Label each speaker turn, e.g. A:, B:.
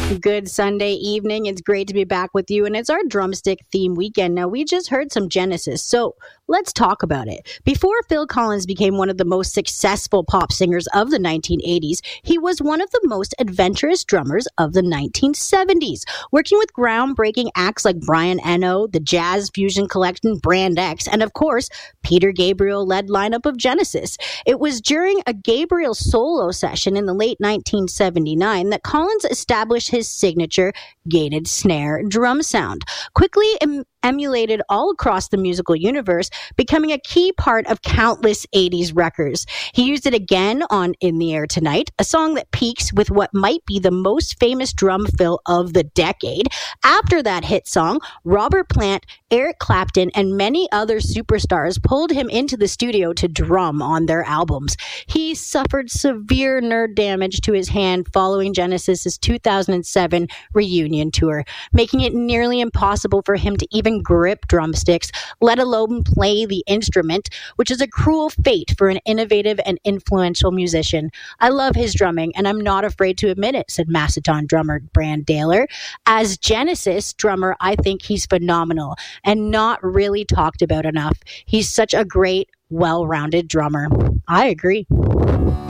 A: Good Sunday evening. It's great to be back with you, and it's our drumstick theme weekend. Now, we just heard some Genesis, so let's talk about it. Before Phil Collins became one of the most successful pop singers of the 1980s, he was one of the most adventurous drummers of the 1970s, working with groundbreaking acts like Brian Eno, the Jazz Fusion Collection, Brand X, and of course, Peter Gabriel-led lineup of Genesis. It was during a Gabriel solo session in the late 1979 that Collins established his signature gated snare drum sound, quickly emulated all across the musical universe, becoming a key part of countless 80s records. He used it again on In the Air Tonight, a song that peaks with what might be the most famous drum fill of the decade. After that hit song, Robert Plant, Eric Clapton, and many other superstars pulled him into the studio to drum on their albums. He suffered severe nerve damage to his hand following Genesis's 2007 reunion tour, making it nearly impossible for him to even grip drumsticks, let alone play the instrument, which is a cruel fate for an innovative and influential musician. I love his drumming, and I'm not afraid to admit it, said Mastodon drummer Brand Daler. As Genesis drummer, I think he's phenomenal and not really talked about enough. He's such a great, well-rounded drummer. I agree.